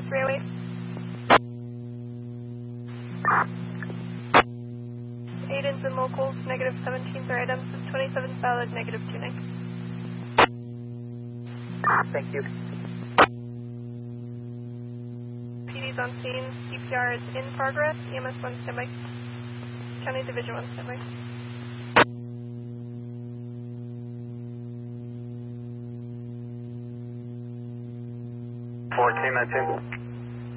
308. Aidens and locals, negative 17 for items, 27 solid, negative 29. Thank you. PD's on scene, CPR is in progress, EMS 1 standby. County Division 1 standby. 1419.